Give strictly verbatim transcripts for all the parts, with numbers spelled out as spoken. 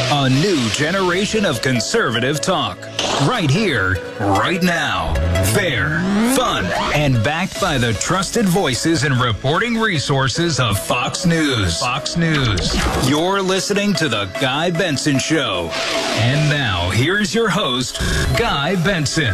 A new generation of conservative talk. Right here, right now. Fair, fun, and backed by the trusted voices and reporting resources of Fox News. Fox News. You're listening to The Guy Benson Show. And now, here's your host, Guy Benson.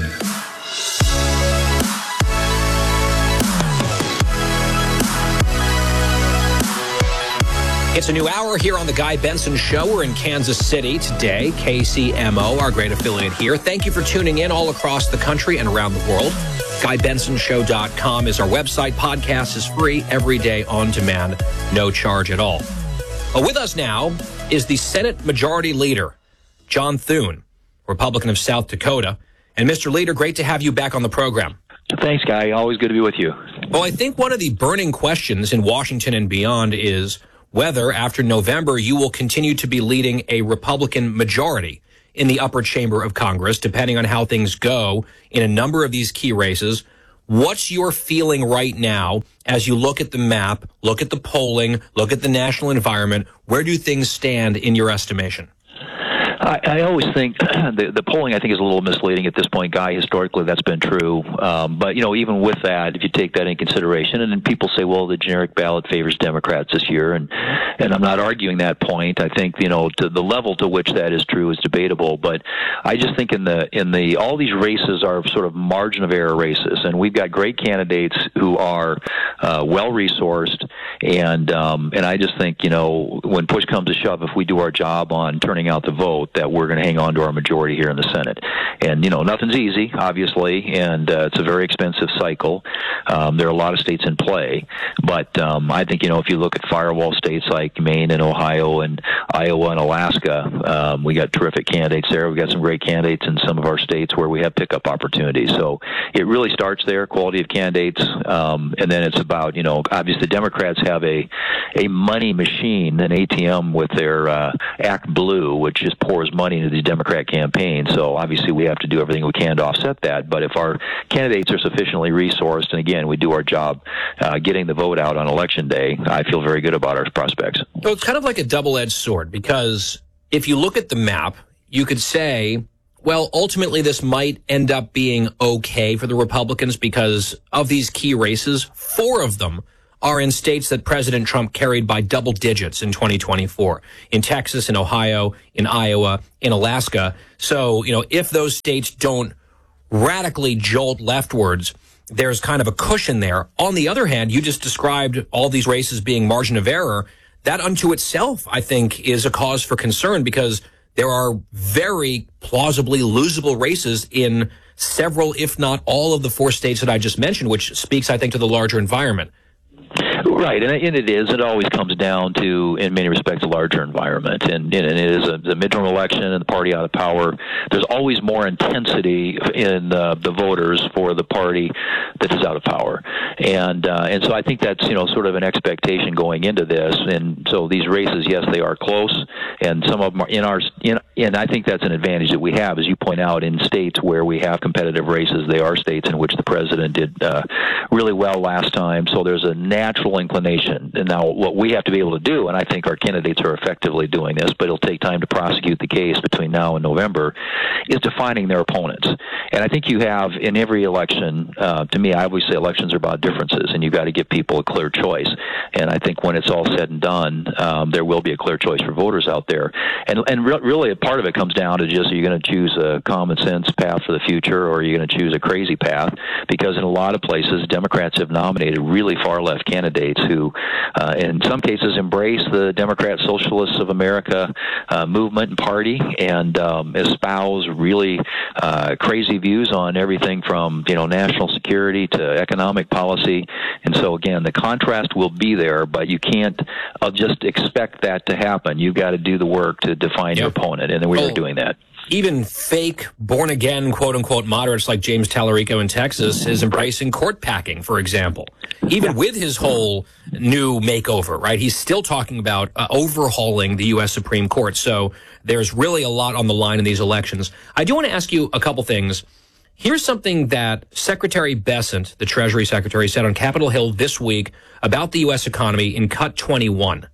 It's a new hour here on The Guy Benson Show. We're in Kansas City today, K C M O, our great affiliate here. Thank you for tuning in all across the country and around the world. guy benson show dot com is our website. Podcast is free every day on demand, no charge at all. Well, with us now is the Senate Majority Leader, John Thune, Republican of South Dakota. And Mister Leader, great to have you back on the program. Thanks, Guy. Always good to be with you. Well, I think one of the burning questions in Washington and beyond is whether after November you will continue to be leading a Republican majority in the upper chamber of Congress, depending on how things go in a number of these key races. What's your feeling right now as you look at the map, look at the polling, look at the national environment? Where do things stand in your estimation? I, I always think the, the polling, I think, is a little misleading at this point, Guy. Historically, that's been true. Um, but, you know, even with that, if you take that into consideration, and then people say, well, the generic ballot favors Democrats this year, and, and I'm not arguing that point. I think, you know, to the level to which that is true is debatable. But I just think in the, in the, all these races are sort of margin of error races, and we've got great candidates who are uh, well-resourced, and, um, and I just think, you know, when push comes to shove, if we do our job on turning out the vote, that we're going to hang on to our majority here in the Senate. And, you know, nothing's easy, obviously, and uh, it's a very expensive cycle. Um, there are a lot of states in play. But um, I think, you know, if you look at firewall states like Maine and Ohio and Iowa and Alaska, um, we got terrific candidates there. We got some great candidates in some of our states where we have pickup opportunities. So it really starts there, quality of candidates, um, and then it's about, you know, obviously Democrats have a, a money machine, an A T M with their uh, Act Blue, which just pours money into the Democrat campaign. So obviously we have to do everything we can to offset that. But if our candidates are sufficiently resourced, and again, we do our job uh, getting the vote out on Election Day, I feel very good about our prospects. So it's kind of like a double-edged sword, because if you look at the map, you could say, well, ultimately this might end up being okay for the Republicans because of these key races. Four of them are in states that President Trump carried by double digits in twenty twenty-four, in Texas, in Ohio, in Iowa, in Alaska. So, you know, if those states don't radically jolt leftwards, there's kind of a cushion there. On the other hand, you just described all these races being margin of error. That unto itself, I think, is a cause for concern, because there are very plausibly losable races in several, if not all, of the four states that I just mentioned, which speaks, I think, to the larger environment. Right, and it is. It always comes down to, in many respects, a larger environment. And, and it is a, the midterm election and the party out of power. There's always more intensity in uh, the voters for the party that is out of power. And uh, and so I think that's, you know, sort of an expectation going into this. And so these races, yes, they are close, and some of them are in our in. And I think that's an advantage that we have, as you point out, in states where we have competitive races. They are states in which the president did uh, really well last time. So there's a natural inclination. And now what we have to be able to do, and I think our candidates are effectively doing this, but it'll take time to prosecute the case between now and November, is defining their opponents. And I think you have in every election, uh, to me, I always say elections are about differences, and you've got to give people a clear choice. And I think when it's all said and done, um, there will be a clear choice for voters out there. And, and re- really a part of it comes down to just, are you going to choose a common sense path for the future, or are you going to choose a crazy path? Because in a lot of places, Democrats have nominated really far left candidates who, uh, in some cases, embrace the Democrat Socialists of America uh, movement and party, and um, espouse really uh, crazy views on everything from, you know, national security to economic policy. And so, again, the contrast will be there, but you can't uh, just expect that to happen. You've got to do the work to define yep. your opponent, and we well, are doing that. Even fake, born-again, quote-unquote, moderates like James Tallarico in Texas is embracing court packing, for example. Even with his whole new makeover, right? He's still talking about uh, overhauling the U S Supreme Court. So there's really a lot on the line in these elections. I do want to ask you a couple things. Here's something that Secretary Bessent, the Treasury Secretary, said on Capitol Hill this week about the U S economy in Cut twenty-one.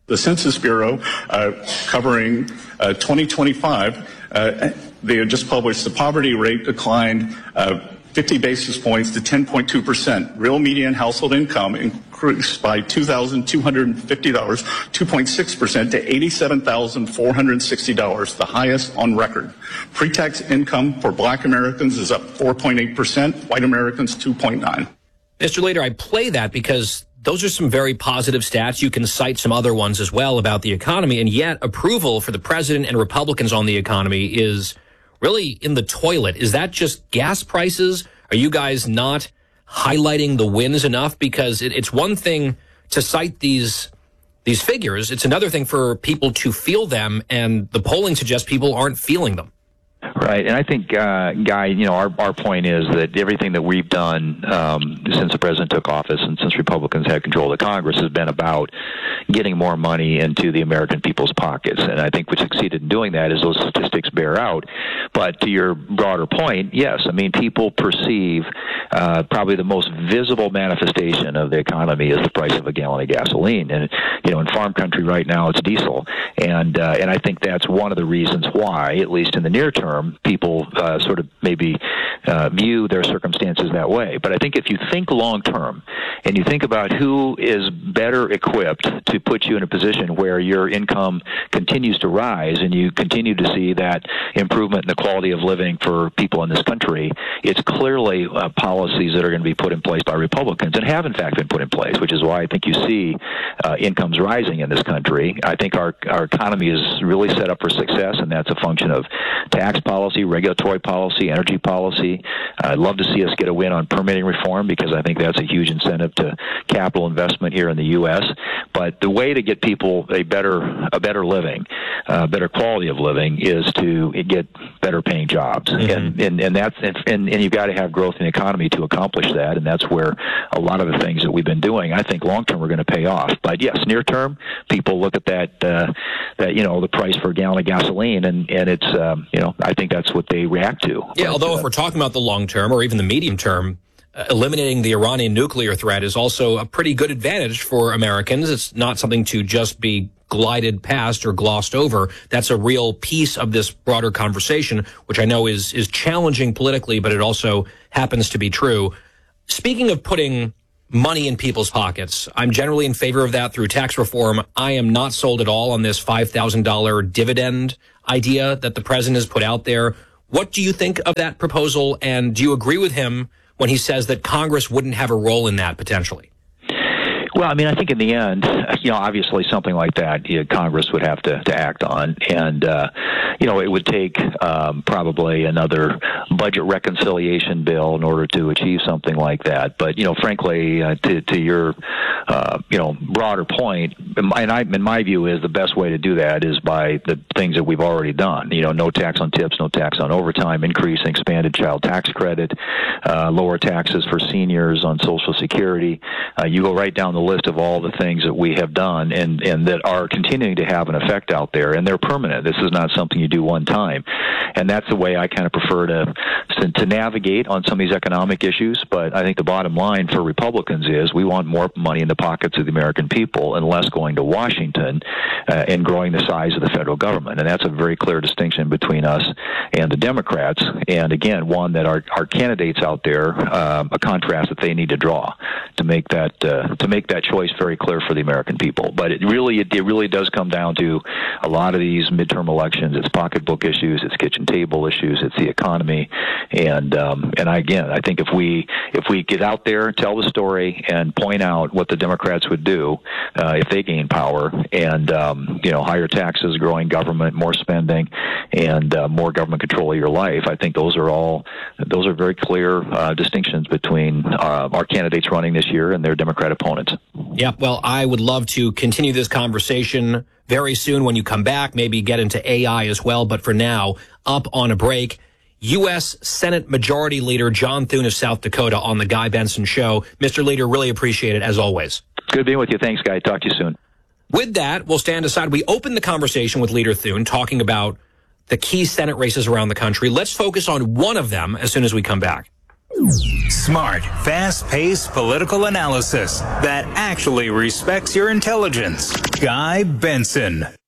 The Census Bureau, uh, covering uh, twenty twenty-five, uh, they had just published the poverty rate declined uh, fifty basis points to ten point two percent. Real median household income increased by two thousand two hundred fifty dollars, two point six percent to eighty-seven thousand four hundred sixty dollars, the highest on record. Pre-tax income for black Americans is up four point eight percent, white Americans two point nine. Mister Leader, I play that because those are some very positive stats. You can cite some other ones as well about the economy, and yet approval for the president and Republicans on the economy is really in the toilet. Is that just gas prices? Are you guys not highlighting the wins enough? Because it, it's one thing to cite these these figures. It's another thing for people to feel them, and the polling suggests people aren't feeling them. Right, and I think, uh, Guy, you know, our our point is that everything that we've done um, since the president took office and since Republicans had control of the Congress has been about getting more money into the American people's pockets. And I think we succeeded in doing that, as those statistics bear out. But to your broader point, yes, I mean, people perceive uh, probably the most visible manifestation of the economy is the price of a gallon of gasoline. And, you know, in farm country right now, it's diesel. And, uh, and I think that's one of the reasons why, at least in the near term, people uh, sort of maybe uh, view their circumstances that way. But I think if you think long term and you think about who is better equipped to put you in a position where your income continues to rise and you continue to see that improvement in the quality of living for people in this country, it's clearly uh, policies that are going to be put in place by Republicans and have in fact been put in place, which is why I think you see uh, incomes rising in this country. I think our, our economy is really set up for success, and that's a function of tax policy, regulatory policy, energy policy. I'd love to see us get a win on permitting reform, because I think that's a huge incentive to capital investment here in the U S. But the way to get people a better a better living, uh, better quality of living, is to get better paying jobs. Mm-hmm. And, and and that's and, and you've got to have growth in the economy to accomplish that. And that's where a lot of the things that we've been doing, I think long term, are going to pay off. But yes, near term, people look at that uh, that you know the price for a gallon of gasoline, and and it's um, you know I think that's what they react to. Yeah, but, although uh, if we're talking about the long term or even the medium term, uh, eliminating the Iranian nuclear threat is also a pretty good advantage for Americans. It's not something to just be glided past or glossed over. That's a real piece of this broader conversation, which I know is is challenging politically, but it also happens to be true. Speaking of putting money in people's pockets, I'm generally in favor of that through tax reform. I am not sold at all on this five thousand dollars dividend idea that the president has put out there. What do you think of that proposal, and do you agree with him when he says that Congress wouldn't have a role in that potentially? Well, I mean, I think in the end, you know, obviously something like that, you know, Congress would have to, to act on. And, uh, you know, it would take um, probably another budget reconciliation bill in order to achieve something like that. But, you know, frankly, uh, to, to your, uh, you know, broader point, and I, in my view, is the best way to do that is by the things that we've already done. You know, no tax on tips, no tax on overtime, increase and expanded child tax credit, uh, lower taxes for seniors on Social Security. Uh, you go right down the list of all the things that we have done and, and that are continuing to have an effect out there, and they're permanent. This is not something you do one time. And that's the way I kind of prefer to, to, to navigate on some of these economic issues. But I think the bottom line for Republicans is we want more money in the pockets of the American people and less going to Washington uh, and growing the size of the federal government. And that's a very clear distinction between us and the Democrats. And again, one that our, our candidates out there, um, a contrast that they need to draw to make that uh, to make that choice very clear for the American people. But it really it, it really does come down to a lot of these midterm elections. It's pocketbook issues, it's kitchen table issues, it's the economy, and um, and I, again, I think if we if we get out there, tell the story, and point out what the Democrats would do uh, if they gain power, and um, you know, higher taxes, growing government, more spending, and uh, more government control of your life. I think those are all those are very clear uh, distinctions between uh, our candidates running this year and their Democrat opponents. Yeah, well, I would love to continue this conversation very soon when you come back, maybe get into A I as well. But for now, up on a break, U S Senate Majority Leader John Thune of South Dakota on the Guy Benson Show. Mister Leader, really appreciate it, as always. Good being with you. Thanks, Guy. Talk to you soon. With that, we'll stand aside. We opened the conversation with Leader Thune talking about the key Senate races around the country. Let's focus on one of them as soon as we come back. Smart, fast-paced political analysis that actually respects your intelligence. Guy Benson.